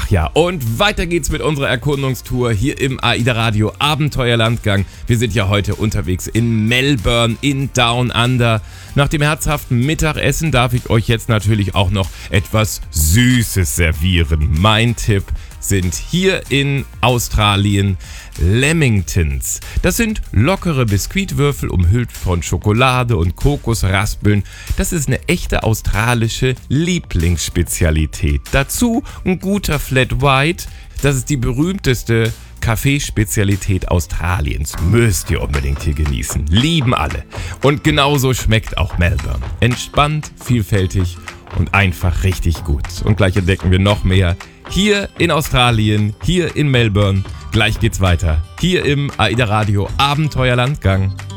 Ach ja, und weiter geht's mit unserer Erkundungstour hier im AIDA Radio Abenteuerlandgang. Wir sind ja heute unterwegs in Melbourne in Down Under. Nach dem herzhaften Mittagessen darf ich euch jetzt natürlich auch noch etwas Süßes servieren. Mein Tipp sind hier in Australien Lamingtons. Das sind lockere Biskuitwürfel, umhüllt von Schokolade und Kokosraspeln. Das ist eine echte australische Lieblingsspezialität. Dazu ein guter Flat White. Das ist die berühmteste Kaffeespezialität Australiens. Müsst ihr unbedingt hier genießen. Lieben alle. Und genauso schmeckt auch Melbourne. Entspannt, vielfältig und einfach richtig gut. Und gleich entdecken wir noch mehr hier in Australien, hier in Melbourne. Gleich geht's weiter. Hier im AIDA Radio Abenteuerlandgang.